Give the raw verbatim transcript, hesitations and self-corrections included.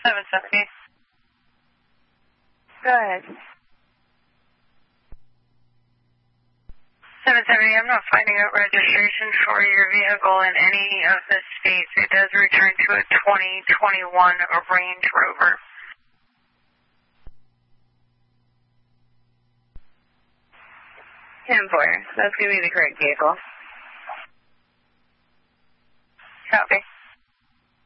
seven seventy. Go ahead. seven seventy, I'm not finding out registration for your vehicle in any of the states. It does return to a twenty twenty-one Range Rover. ten four, that's going to be the correct vehicle.